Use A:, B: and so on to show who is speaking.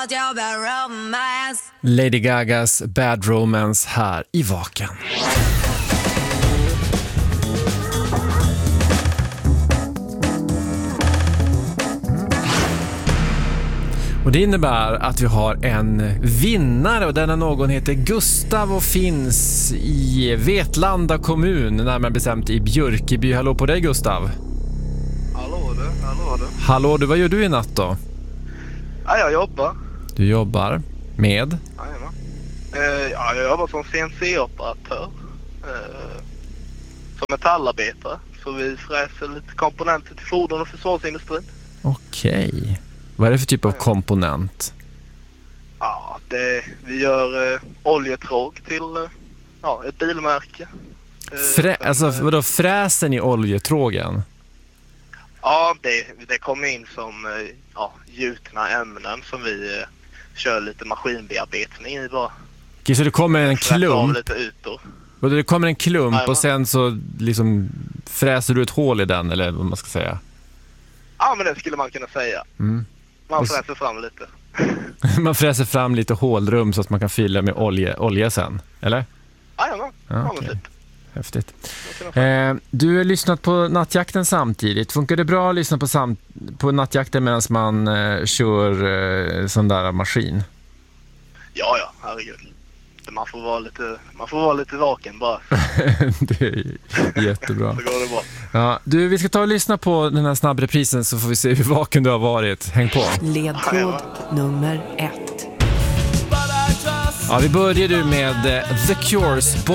A: Lady Gagas Bad Romance här i Vaken. Och det innebär att vi har en vinnare, och denna någon heter Gustav och finns i Vetlanda kommun, närmare bestämt i Björkeby. Hallå på dig, Gustav.
B: Hallå du.
A: Hallå du, vad gör du i natt då?
B: Ja, jag jobbar.
A: Du jobbar med?
B: Ja, jag jobbar som CNC-operatör. Som metallarbetare. Så vi fräser lite komponenter till fordon och försvarsindustrin.
A: Okej. Vad är det för typ av komponent?
B: Ja, vi gör oljetråg till ett bilmärke.
A: Vadå, fräsen i oljetrågen?
B: Ja, det kommer in som gjutna ämnen som vi kör lite maskinbearbetning i bara.
A: Okej, så det kommer en klump?
B: Lite ytor.
A: Det kommer en klump och sen så liksom fräser du ett hål i den, eller vad man ska säga?
B: Ja, men det skulle man kunna säga. Mm. Man fräser fram lite.
A: Man fräser fram lite hålrum så att man kan fylla med olja sen, eller?
B: Jajamän, okay. Typ.
A: Häftigt. Du har lyssnat på nattjakten samtidigt. Funkar det bra att lyssna på nattjakten medan man kör sån där maskin?
B: Ja, herregud. Man får vara lite vaken bara.
A: Det är jättebra.
B: Så går det bra.
A: Ja, vi ska ta och lyssna på den här snabbreprisen så får vi se hur vaken du har varit. Häng på.
C: Ledtråd nummer 1.
A: Ja, vi börjar med The Cures